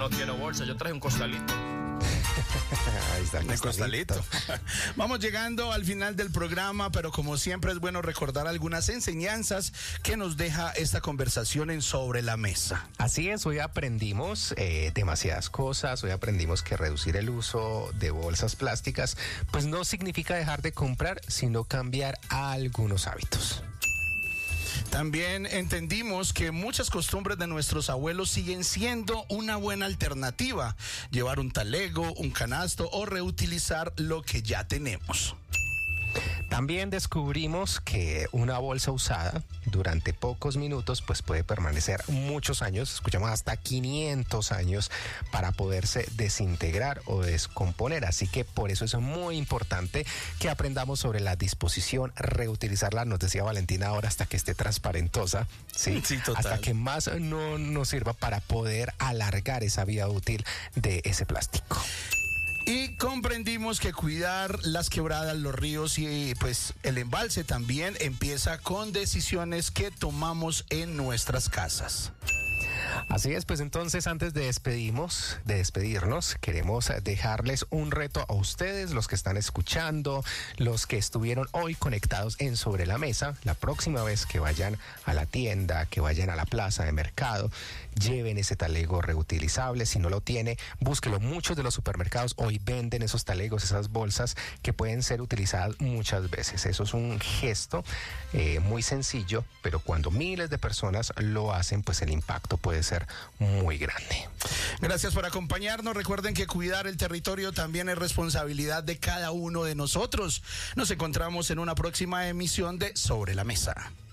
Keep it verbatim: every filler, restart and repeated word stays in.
no quiero bolsa, yo traje un costalito. Ahí está el De costalito. costalito. Vamos llegando al final del programa, pero como siempre es bueno recordar algunas enseñanzas que nos deja esta conversación en Sobre la Mesa. Así es, hoy aprendimos eh, demasiadas cosas, hoy aprendimos que reducir el uso de bolsas plásticas pues no significa dejar de comprar, sino cambiar algunos hábitos. También entendimos que muchas costumbres de nuestros abuelos siguen siendo una buena alternativa. Llevar un talego, un canasto o reutilizar lo que ya tenemos. También descubrimos que una bolsa usada durante pocos minutos pues puede permanecer muchos años, escuchamos hasta quinientos años para poderse desintegrar o descomponer. Así que por eso es muy importante que aprendamos sobre la disposición, reutilizarla, nos decía Valentina ahora, hasta que esté transparentosa, ¿sí? Sí, total. Hasta que más no nos sirva para poder alargar esa vida útil de ese plástico. Y comprendimos que cuidar las quebradas, los ríos y pues el embalse también empieza con decisiones que tomamos en nuestras casas. Así es, pues entonces antes de despedimos, de despedirnos, queremos dejarles un reto a ustedes, los que están escuchando, los que estuvieron hoy conectados en Sobre la Mesa. La próxima vez que vayan a la tienda, que vayan a la plaza de mercado, lleven ese talego reutilizable. Si no lo tiene, búsquelo. Muchos de los supermercados hoy venden esos talegos, esas bolsas que pueden ser utilizadas muchas veces. Eso es un gesto eh, muy sencillo, pero cuando miles de personas lo hacen, pues el impacto puede ser muy grande. Gracias por acompañarnos. Recuerden que cuidar el territorio también es responsabilidad de cada uno de nosotros. Nos encontramos en una próxima emisión de Sobre la Mesa.